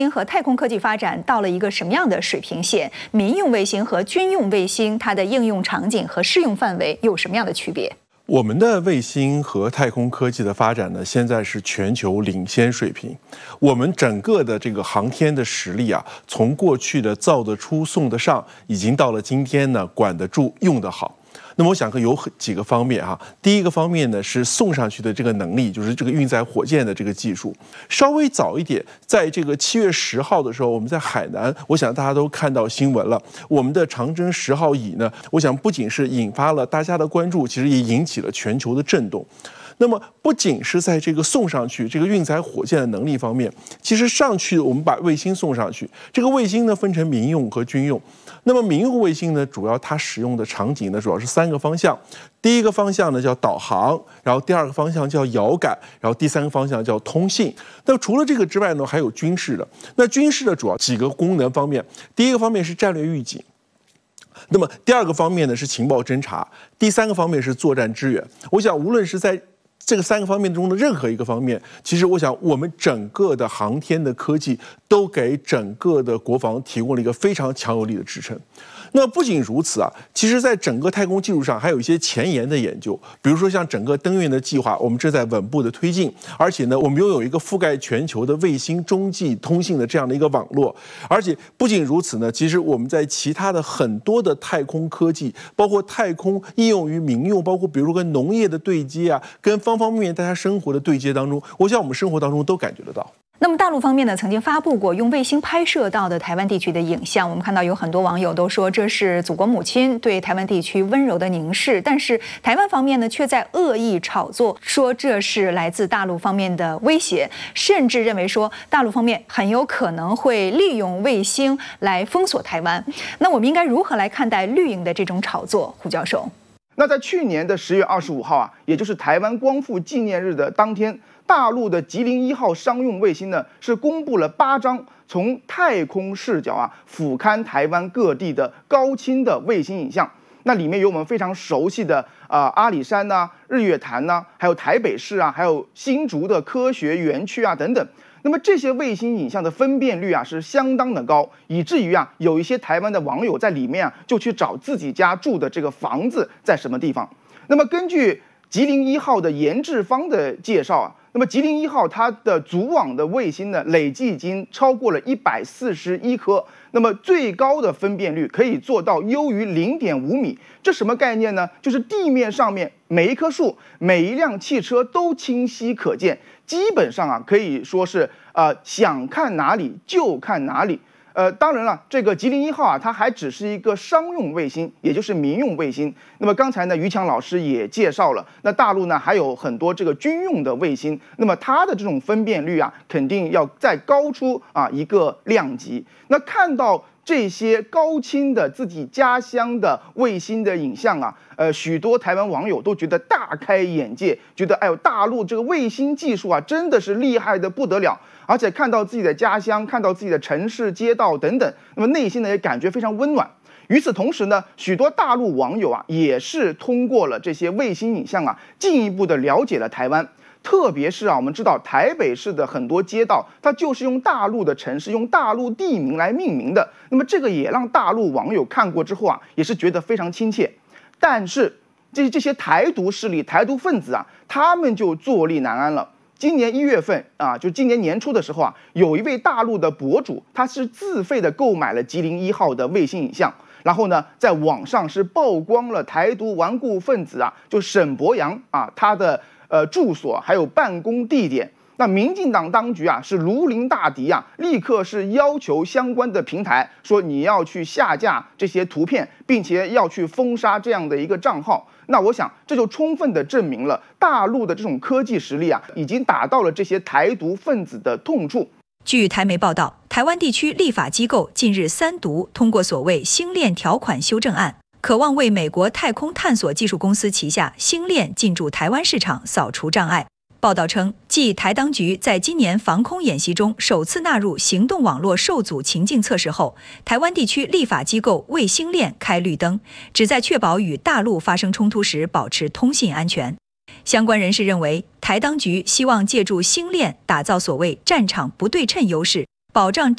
和太空科技发展到了一个什么样的水平线？民用卫星和军用卫星，它的应用场景和适用范围有什么样的区别？ 我们的卫星和太空科技的发展呢，现在是全球领先水平。我们整个的这个航天的实力啊，从过去的造得出、送得上，已经到了今天呢，管得住、用得好。那么我想有几个方面哈，第一个方面呢是送上去的这个能力，就是这个运载火箭的这个技术。稍微早一点，在这个7月10号的时候，我们在海南，我想大家都看到新闻了。我们的长征10号乙呢，我想不仅是引发了大家的关注，其实也引起了全球的震动。那么不仅是在这个送上去这个运载火箭的能力方面，其实上去我们把卫星送上去，这个卫星呢分成民用和军用。那么民用卫星呢，主要它使用的场景呢主要是3个方向。第一个方向呢叫导航，然后第2个方向叫遥感，然后第3个方向叫通信。那除了这个之外呢，还有军事的。那军事的主要几个功能方面，第一个方面是战略预警。那么第2个方面呢是情报侦察，第3个方面是作战支援。我想无论是在这个3个方面中的任何一个方面，其实我想我们整个的航天的科技都给整个的国防提供了一个非常强有力的支撑。那不仅如此啊，其实在整个太空技术上还有一些前沿的研究，比如说像整个登月的计划，我们正在稳步的推进，而且呢，我们拥有一个覆盖全球的卫星中继通信的这样的一个网络。而且不仅如此呢，其实我们在其他的很多的太空科技，包括太空应用于民用，包括比如说跟农业的对接啊，跟方方面面大家生活的对接当中，我想我们生活当中都感觉得到。 那么大陆方面呢，曾经发布过用卫星拍摄到的台湾地区的影像，我们看到有很多网友都说这是祖国母亲对台湾地区温柔的凝视，但是台湾方面呢，却在恶意炒作，说这是来自大陆方面的威胁，甚至认为说大陆方面很有可能会利用卫星来封锁台湾。那我们应该如何来看待绿营的这种炒作？胡教授。 那在去年的10月25号啊，也就是台湾光复纪念日的当天，大陆的吉林1号商用卫星呢是公布了8张从太空视角啊俯瞰台湾各地的高清的卫星影像。那里面有我们非常熟悉的阿里山呐、日月潭呐、还有台北市啊，还有新竹的科学园区啊等等。那么这些卫星影像的分辨率啊是相当的高，以至于啊有一些台湾的网友在里面啊就去找自己家住的这个房子在什么地方。那么根据吉林1号的严志芳的介绍啊，那么吉林1号它的组网的卫星呢累计已经超过了141颗，那么最高的分辨率可以做到优于0.5米。这什么概念呢？就是地面上面每一棵树、每一辆汽车都清晰可见，基本上啊可以说是想看哪里就看哪里。当然了，这个吉林1号啊，它还只是一个商用卫星，也就是民用卫星。那么刚才呢，于强老师也介绍了，那大陆呢还有很多这个军用的卫星，那么它的这种分辨率啊，肯定要再高出一个量级。那看到这些高清的自己家乡的卫星的影像啊，许多台湾网友都觉得大开眼界，觉得哎呦，大陆这个卫星技术啊，真的是厉害的不得了。而且看到自己的家乡，看到自己的城市街道等等，那么内心呢也感觉非常温暖。与此同时呢，许多大陆网友啊，也是通过了这些卫星影像啊，进一步的了解了台湾。特别是啊，我们知道台北市的很多街道，它就是用大陆的城市、用大陆地名来命名的。那么这个也让大陆网友看过之后啊，也是觉得非常亲切。但是这些台独势力、台独分子啊，他们就坐立难安了。今年1月份啊，就今年年初的时候啊，有一位大陆的博主，他是自费的购买了吉林1号的卫星影像，然后呢，在网上是曝光了台独顽固分子啊，就沈伯洋啊，他的住所还有办公地点。那民进党当局啊是如临大敌啊，立刻是要求相关的平台说你要去下架这些图片，并且要去封杀这样的一个账号。那我想这就充分的证明了大陆的这种科技实力啊，已经打到了这些台独分子的痛处。 据台媒报道，台湾地区立法机构近日3读通过所谓星链条款修正案，渴望为美国太空探索技术公司旗下星链进驻台湾市场扫除障碍。报道称，继台当局在今年防空演习中首次纳入行动网络受阻情境测试后，台湾地区立法机构为星链开绿灯，旨在确保与大陆发生冲突时保持通信安全。相关人士认为，台当局希望借助星链打造所谓战场不对称优势，保障